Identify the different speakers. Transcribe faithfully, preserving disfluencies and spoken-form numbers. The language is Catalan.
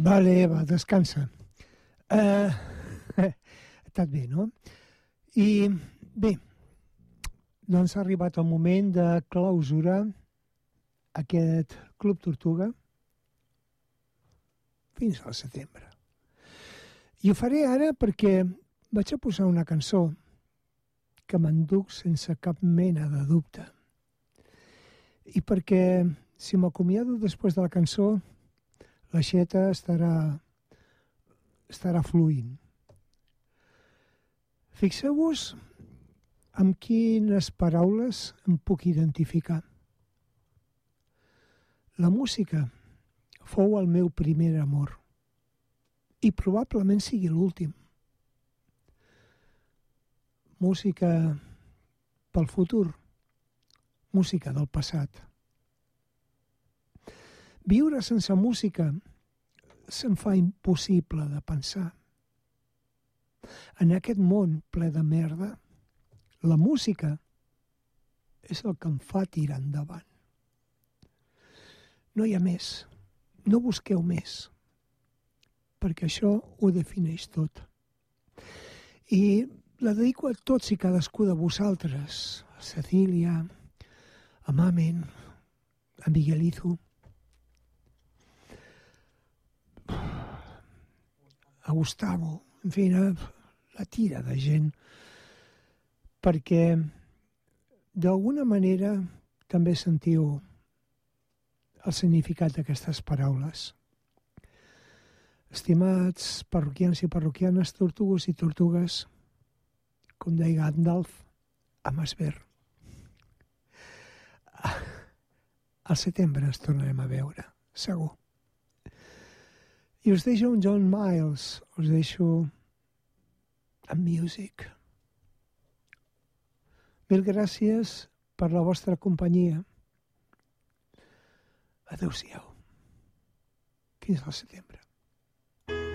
Speaker 1: Vale, Eva, descansa. Uh, Estàs bé, no? I bé, doncs ha arribat el moment de clausurar aquest Club Tortuga fins al setembre. I ho faré ara perquè vaig a posar una cançó que m'enduc sense cap mena de dubte. I perquè si m'acomiado després de la cançó, l'aixeta estarà, estarà fluint. Fixeu-vos amb quines paraules em puc identificar. La música fou el meu primer amor i probablement sigui l'últim. Música pel futur, música del passat. Viure sense música se'm fa impossible de pensar. En aquest món ple de merda, la música és el que em fa tirar endavant. No hi ha més, no busqueu més, perquè això ho defineix tot. I la dedico a tots i cadascú de vosaltres, a Cecília, a Mamen, a Miguelito, a Gustavo, en fi, la tira de gent, perquè d'alguna manera també sentiu el significat d'aquestes paraules. Estimats parroquians i parroquianes, tortugues i tortugues, com deia Gandalf, a Masver. Al setembre ens tornarem a veure, segur. I us deixo un John Miles, us deixo amb Music. Mil gràcies per la vostra companyia. Adéu-siau. Fins al setembre.